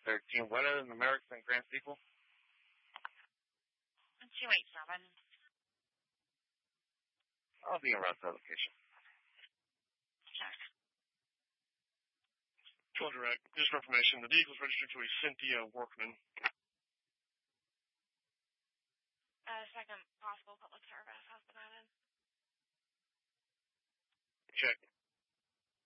13. What are the numerics and grand sequel? 287. I'll be around that location. Check. Control direct. Just for information, the vehicle is registered to a Cynthia Workman. Second possible public service has been added. Check.